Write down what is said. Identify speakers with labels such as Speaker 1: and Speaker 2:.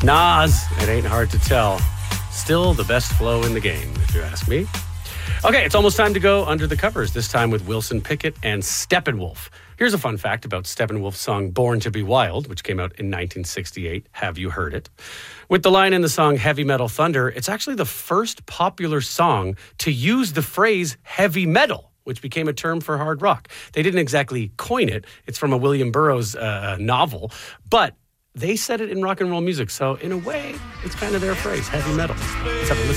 Speaker 1: Nas, it ain't hard to tell. Still the best flow in the game, if you ask me. Okay, it's almost time to go under the covers, this time with Wilson Pickett and Steppenwolf. Here's a fun fact about Steppenwolf's song Born to Be Wild, which came out in 1968. Have you heard it? With the line in the song Heavy Metal Thunder, it's actually the first popular song to use the phrase heavy metal, which became a term for hard rock. They didn't exactly coin it. It's from a William Burroughs novel, but they said it in rock and roll music. So in a way, it's kind of their phrase, heavy metal. Let's have a listen.